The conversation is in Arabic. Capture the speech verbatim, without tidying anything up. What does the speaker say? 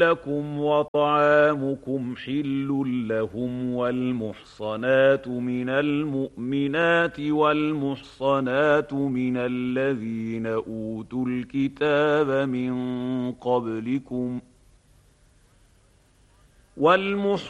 لكم وطعامكم حل لهم والمحصنات من المؤمنات والمحصنات من الذين أوتوا الكتاب من قبلكم والمحصنات